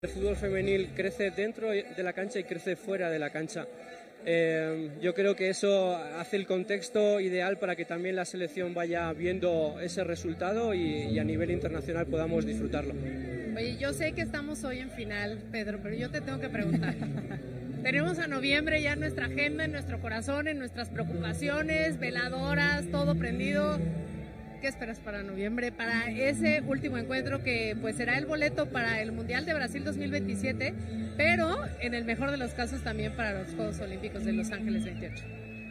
El fútbol femenil crece dentro de la cancha y crece fuera de la cancha. Yo creo que eso hace el contexto ideal para que también la selección vaya viendo ese resultado y a nivel internacional podamos disfrutarlo. Oye, yo sé que estamos hoy en final, Pedro, pero yo te tengo que preguntar. Tenemos a noviembre ya en nuestra agenda, en nuestro corazón, en nuestras preocupaciones, veladoras, todo prendido. ¿Qué esperas para noviembre, para ese último encuentro que pues será el boleto para el Mundial de Brasil 2027, pero en el mejor de los casos también para los Juegos Olímpicos de Los Ángeles 28?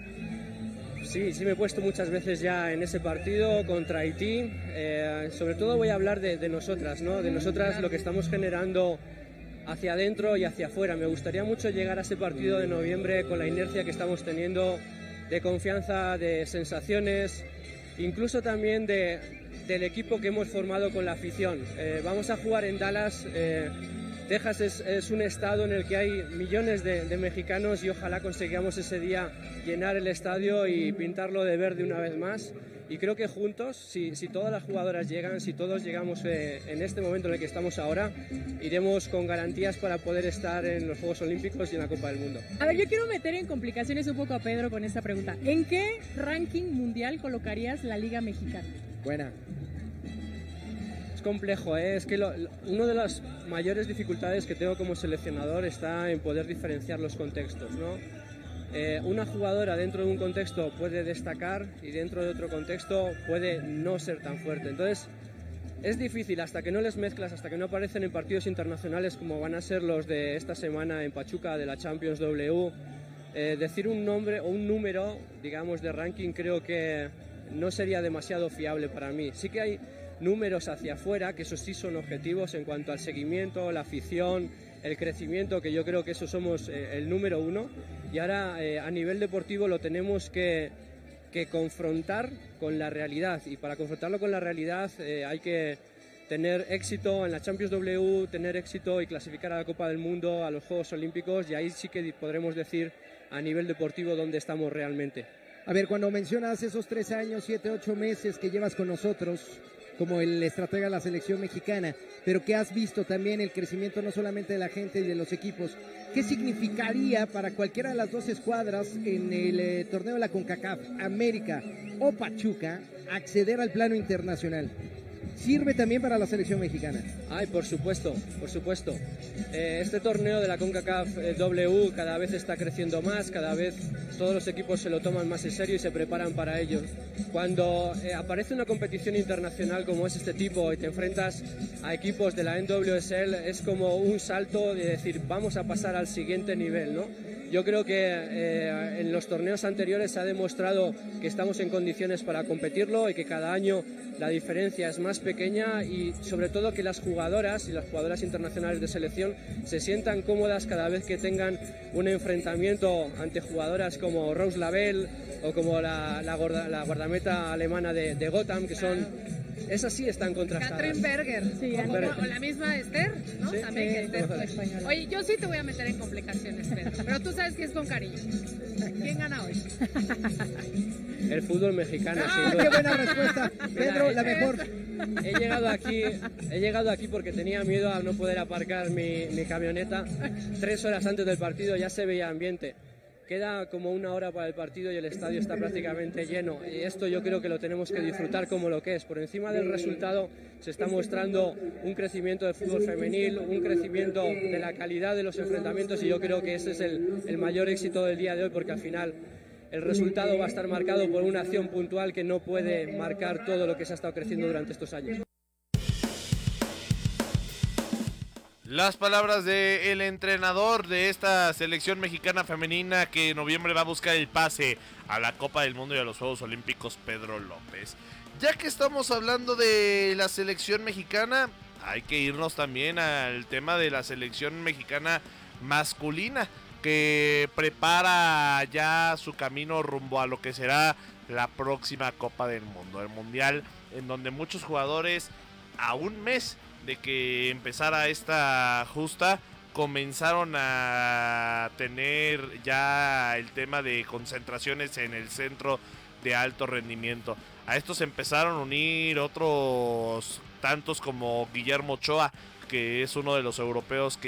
Sí, me he puesto muchas veces ya en ese partido contra Haití. Sobre todo voy a hablar de nosotras, ¿no? De nosotras, claro. Lo que estamos generando hacia adentro y hacia afuera. Me gustaría mucho llegar a ese partido de noviembre con la inercia que estamos teniendo, de confianza, de sensaciones, incluso también del equipo que hemos formado con la afición. Vamos a jugar en Dallas. Texas es un estado en el que hay millones de mexicanos y ojalá consigamos ese día llenar el estadio y pintarlo de verde una vez más. Y creo que juntos, si todas las jugadoras llegan, si todos llegamos en este momento en el que estamos ahora, iremos con garantías para poder estar en los Juegos Olímpicos y en la Copa del Mundo. A ver, yo quiero meter en complicaciones un poco a Pedro con esta pregunta. ¿En qué ranking mundial colocarías la Liga Mexicana? Buena. Es complejo, ¿eh? Es que una de las mayores dificultades que tengo como seleccionador está en poder diferenciar los contextos, ¿no? Una jugadora dentro de un contexto puede destacar y dentro de otro contexto puede no ser tan fuerte. Entonces es difícil hasta que no les mezclas, hasta que no aparecen en partidos internacionales como van a ser los de esta semana en Pachuca de la Champions W. Decir un nombre o un número, digamos, de ranking creo que no sería demasiado fiable para mí. Sí que hay números hacia afuera, que esos sí son objetivos en cuanto al seguimiento, la afición, el crecimiento, que yo creo que eso somos el número uno. Y ahora a nivel deportivo lo tenemos que confrontar con la realidad, y para confrontarlo con la realidad hay que tener éxito en la Champions W, tener éxito y clasificar a la Copa del Mundo, a los Juegos Olímpicos, y ahí sí que podremos decir a nivel deportivo dónde estamos realmente. A ver, cuando mencionas esos 3 años, 7, 8 meses que llevas con nosotros como el estratega de la selección mexicana, pero que has visto también el crecimiento no solamente de la gente y de los equipos, ¿qué significaría para cualquiera de las dos escuadras en el torneo de la CONCACAF, América o Pachuca, acceder al plano internacional? ¿Sirve también para la selección mexicana? Ay, por supuesto, por supuesto. Este torneo de la CONCACAF W cada vez está creciendo más, cada vez todos los equipos se lo toman más en serio y se preparan para ello. Cuando aparece una competición internacional como es este tipo y te enfrentas a equipos de la NWSL, es como un salto de decir vamos a pasar al siguiente nivel, ¿no? Yo creo que en los torneos anteriores se ha demostrado que estamos en condiciones para competirlo y que cada año la diferencia es más pequeña, y sobre todo que las jugadoras y las jugadoras internacionales de selección se sientan cómodas cada vez que tengan un enfrentamiento ante jugadoras como Rose Lavelle o como la guardameta alemana de Gotham, que son... Esas sí están contrastadas. Katrin Berger, sí, o la misma Esther, ¿no? Sí, también que Esther fue española. Oye, yo sí te voy a meter en complicaciones, Pedro, pero tú sabes que es con cariño. ¿Quién gana hoy? El fútbol mexicano. ¡Ah, qué buena respuesta! Pedro, la mejor. He llegado aquí porque tenía miedo a no poder aparcar mi camioneta. 3 horas antes del partido ya se veía ambiente. Queda como 1 hora para el partido y el estadio está prácticamente lleno. Y esto yo creo que lo tenemos que disfrutar como lo que es. Por encima del resultado se está mostrando un crecimiento del fútbol femenil, un crecimiento de la calidad de los enfrentamientos, y yo creo que ese es el mayor éxito del día de hoy, porque al final el resultado va a estar marcado por una acción puntual que no puede marcar todo lo que se ha estado creciendo durante estos años. Las palabras del entrenador de esta selección mexicana femenina que en noviembre va a buscar el pase a la Copa del Mundo y a los Juegos Olímpicos, Pedro López. Ya que estamos hablando de la selección mexicana, hay que irnos también al tema de la selección mexicana masculina, que prepara ya su camino rumbo a lo que será la próxima Copa del Mundo, el Mundial, en donde muchos jugadores a un mes de que empezara esta justa comenzaron a tener ya el tema de concentraciones en el centro de alto rendimiento. A estos empezaron a unir otros tantos como Guillermo Ochoa, que es uno de los europeos que